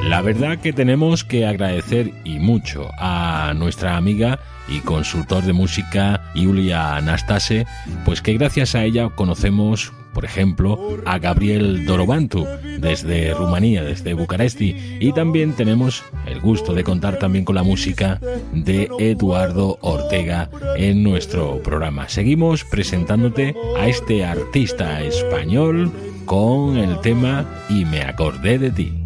La verdad que tenemos que agradecer y mucho a nuestra amiga y consultor de música Iulia Anastase, pues que gracias a ella conocemos, por ejemplo, a Gabriel Dorobantu desde Rumanía, desde Bucaresti, y también tenemos el gusto de contar también con la música de Eduardo Ortega en nuestro programa. Seguimos presentándote a este artista español con el tema Y me acordé de ti.